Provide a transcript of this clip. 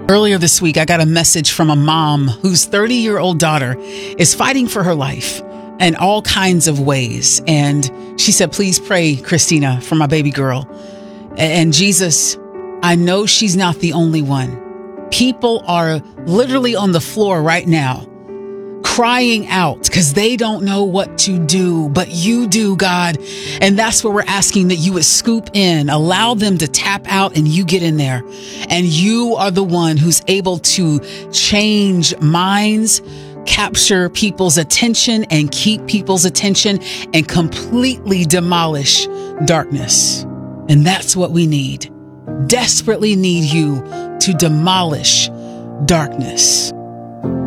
Earlier this week, I got a message from a mom whose 30-year-old daughter is fighting for her life in all kinds of ways. And she said, please pray, Christina, for my baby girl. And Jesus, I know she's not the only one. People are literally on the floor right now, crying out because they don't know what to do, but you do, God. And that's where we're asking that you would scoop in, allow them to tap out, and you get in there. And you are the one who's able to change minds, capture people's attention and keep people's attention, and completely demolish darkness. And that's what we need. Desperately need you to demolish darkness.